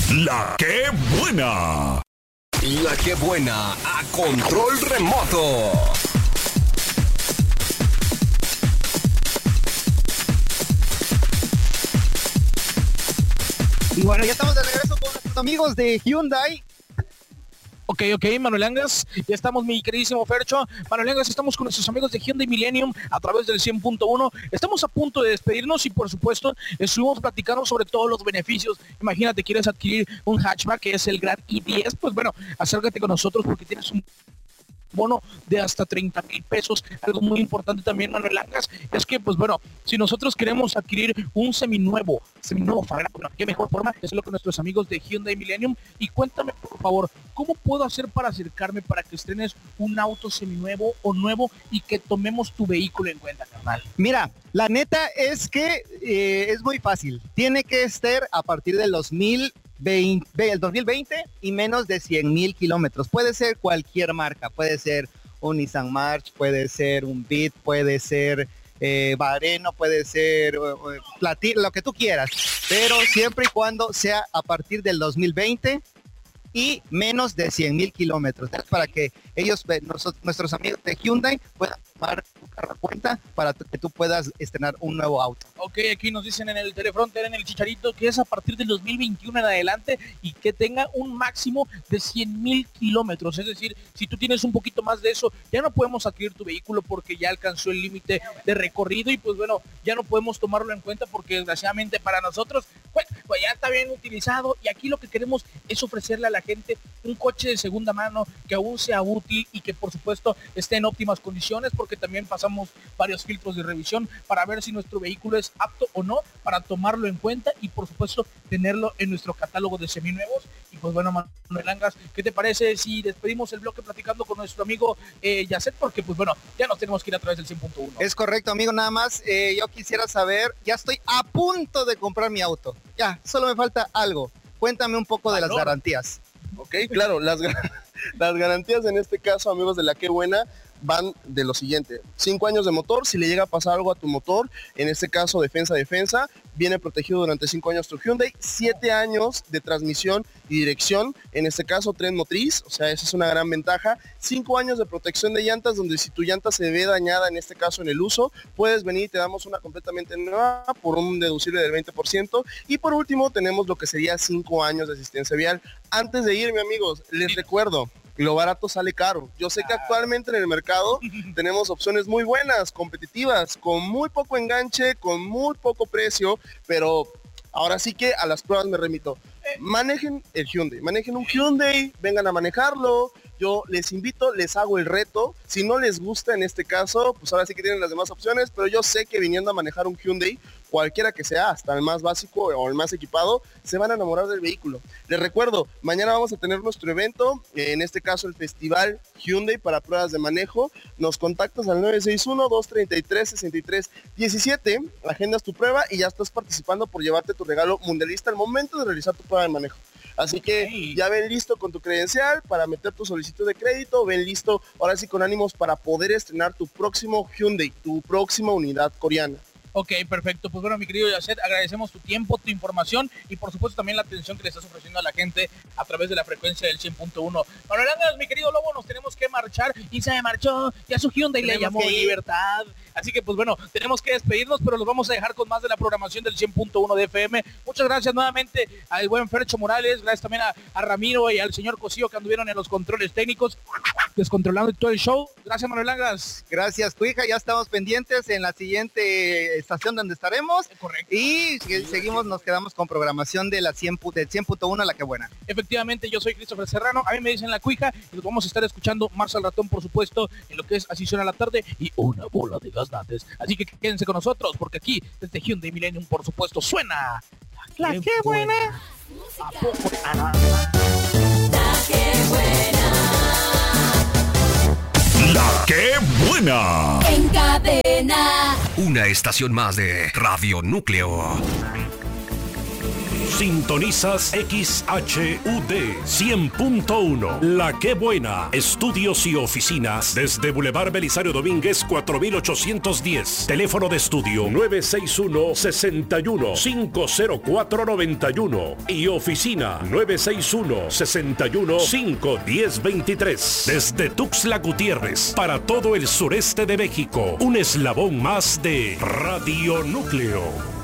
La que buena. La que buena a control remoto. Y bueno, ya estamos de regreso con nuestros amigos de Hyundai. Ok, Manuel Angas, ya estamos, mi queridísimo Fercho. Manuel Angas, estamos con nuestros amigos de Hyundai Millennium a través del 100.1. Estamos a punto de despedirnos y, por supuesto, estuvimos platicando sobre todos los beneficios. Imagínate, quieres adquirir un hatchback que es el Gran i10, pues bueno, acércate con nosotros porque tienes un bono de hasta 30,000 pesos. Algo muy importante también, Manuel Angas, es que, pues bueno, si nosotros queremos adquirir un seminuevo Faraday, bueno, qué mejor forma es lo que nuestros amigos de Hyundai Millennium. Y cuéntame, por favor, ¿cómo puedo hacer para acercarme para que estrenes un auto seminuevo o nuevo y que tomemos tu vehículo en cuenta, carnal? Mira, la neta es que es muy fácil. Tiene que estar a partir del 2020 y menos de 100,000 kilómetros. Puede ser cualquier marca, puede ser un Nissan March, puede ser un Beat, puede ser Vareno, puede ser Platina, lo que tú quieras, pero siempre y cuando sea a partir del 2020 y menos de 100,000 kilómetros, para que ellos, nuestros amigos de Hyundai, puedan tomar tu carro a cuenta para que tú puedas estrenar un nuevo auto. Ok, aquí nos dicen en el Telefronter, en el Chicharito, que es a partir del 2021 en adelante y que tenga un máximo de 100,000 kilómetros. Es decir, si tú tienes un poquito más de eso, ya no podemos adquirir tu vehículo porque ya alcanzó el límite de recorrido y pues bueno, ya no podemos tomarlo en cuenta porque desgraciadamente para nosotros, pues ya está bien utilizado y aquí lo que queremos es ofrecerle a la gente un coche de segunda mano que aún sea útil y que por supuesto esté en óptimas condiciones, porque también pasamos varios filtros de revisión para ver si nuestro vehículo es apto o no, para tomarlo en cuenta y por supuesto tenerlo en nuestro catálogo de seminuevos. Y pues bueno, Manuel Angas, ¿qué te parece si despedimos el bloque platicando con nuestro amigo Yacet? Porque pues bueno, ya nos tenemos que ir a través del 100.1. Es correcto, amigo, nada más yo quisiera saber, ya estoy a punto de comprar mi auto, ya, solo me falta algo. Cuéntame un poco de las garantías. Ok, claro, las garantías en este caso, amigos de La Que Buena, van de lo siguiente: 5 años de motor. Si le llega a pasar algo a tu motor, en este caso defensa, viene protegido durante 5 años tu Hyundai. 7 años de transmisión y dirección, en este caso tren motriz, o sea, esa es una gran ventaja. 5 años de protección de llantas, donde si tu llanta se ve dañada, en este caso en el uso, puedes venir y te damos una completamente nueva por un deducible del 20%. Y por último tenemos lo que sería 5 años de asistencia vial. Antes de irme, amigos, les recuerdo, lo barato sale caro. Yo sé que actualmente en el mercado tenemos opciones muy buenas, competitivas, con muy poco enganche, con muy poco precio, pero ahora sí que a las pruebas me remito. Manejen el Hyundai, manejen un Hyundai, vengan a manejarlo. Yo les invito, les hago el reto. Si no les gusta en este caso, pues ahora sí que tienen las demás opciones, pero yo sé que viniendo a manejar un Hyundai, cualquiera que sea, hasta el más básico o el más equipado, se van a enamorar del vehículo. Les recuerdo, mañana vamos a tener nuestro evento, en este caso el Festival Hyundai para pruebas de manejo. Nos contactas al 961-233-6317, agendas tu prueba y ya estás participando por llevarte tu regalo mundialista al momento de realizar tu prueba de manejo. Así que ya ven listo con tu credencial para meter tu solicitud de crédito, ven listo ahora sí con ánimos para poder estrenar tu próximo Hyundai, tu próxima unidad coreana. Ok, perfecto. Pues bueno, mi querido Yacet, agradecemos tu tiempo, tu información y por supuesto también la atención que le estás ofreciendo a la gente a través de la frecuencia del 100.1. Manuel Angas, mi querido Lobo, nos tenemos que marchar y se marchó. Ya su Hyundai le llamó Libertad. Así que pues bueno, tenemos que despedirnos, pero los vamos a dejar con más de la programación del 100.1 de FM. Muchas gracias nuevamente al buen Fercho Morales, gracias también a Ramiro y al señor Cosío que anduvieron en los controles técnicos, descontrolando todo el show. Gracias, Manuel Angas. Gracias, tu hija, ya estamos pendientes en la siguiente estación donde estaremos. Correcto. Y seguimos, nos quedamos con programación de la 100.1 La Que Buena. Efectivamente, yo soy Christopher Serrano, a mí me dicen La Cuija y los vamos a estar escuchando Marza al Ratón, por supuesto, en lo que es Así Suena la Tarde y una bola de gaznantes. Así que quédense con nosotros porque aquí desde Hyundai Millennium, por supuesto, suena La Que Buena. ¿A poco? La Que Buena. La Que Buena. En cadena. Una estación más de Radio Núcleo. Sintonizas XHUD 100.1. La Qué Buena. Estudios y oficinas desde Boulevard Belisario Domínguez 4810. Teléfono de estudio 961-61-50491 y oficina 961-61-51023. Desde Tuxtla Gutiérrez para todo el sureste de México. Un eslabón más de Radio Núcleo.